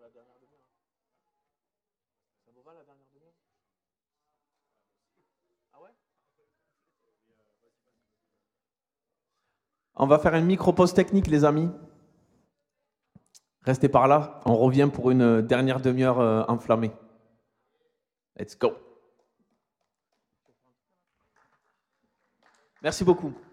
dernière demi-heure. Ça vous va la dernière demi-heure? Ah ouais? On va faire une micro-pause technique, les amis. Restez par là, on revient pour une dernière demi-heure enflammée. Let's go. Merci beaucoup.